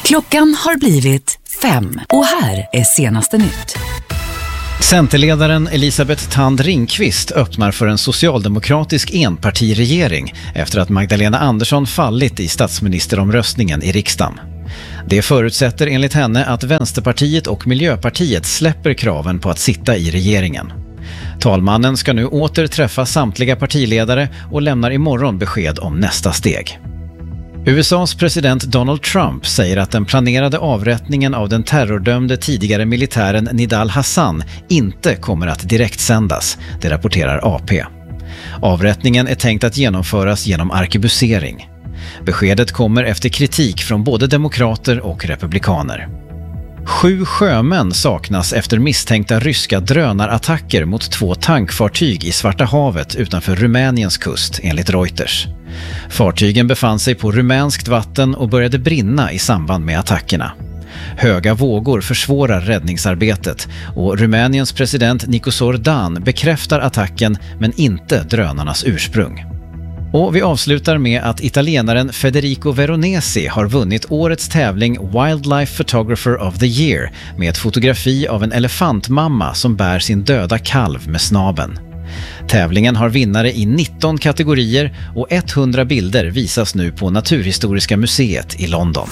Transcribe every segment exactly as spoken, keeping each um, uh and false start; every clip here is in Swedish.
Klockan har blivit fem och här är senaste nytt. Centerledaren Elisabeth Thand Ringqvist öppnar för en socialdemokratisk enpartiregering efter att Magdalena Andersson fallit i statsministeromröstningen i riksdagen. Det förutsätter enligt henne att Vänsterpartiet och Miljöpartiet släpper kraven på att sitta i regeringen. Talmannen ska nu åter träffa samtliga partiledare och lämnar imorgon besked om nästa steg. U S A:s president Donald Trump säger att den planerade avrättningen av den terrordömde tidigare militären Nidal Hassan inte kommer att direktsändas, det rapporterar A P. Avrättningen är tänkt att genomföras genom arkebusering. Beskedet kommer efter kritik från både demokrater och republikaner. Sju sjömän saknas efter misstänkta ryska drönarattacker mot två tankfartyg i Svarta havet utanför Rumäniens kust, enligt Reuters. Fartygen befann sig på rumänskt vatten och började brinna i samband med attackerna. Höga vågor försvårar räddningsarbetet och Rumäniens president Nikos Ordan bekräftar attacken men inte drönarnas ursprung. Och vi avslutar med att italienaren Federico Veronesi har vunnit årets tävling Wildlife Photographer of the Year med ett fotografi av en elefantmamma som bär sin döda kalv med snaben. Tävlingen har vinnare i nitton kategorier och hundra bilder visas nu på Naturhistoriska museet i London.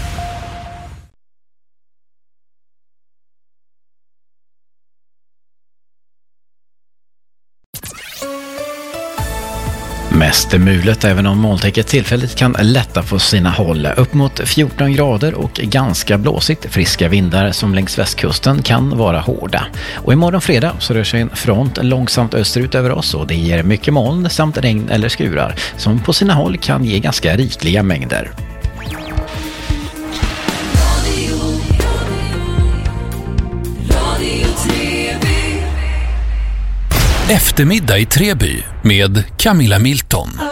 Mest mulet även om molntäcket tillfälligt kan lätta på sina håll. Upp mot fjorton grader och ganska blåsigt. Friska vindar som längs västkusten kan vara hårda. Och imorgon fredag så rör sig en front långsamt österut över oss och det ger mycket moln samt regn eller skurar som på sina håll kan ge ganska rikliga mängder. Eftermiddag i Treby med Camilla Milton.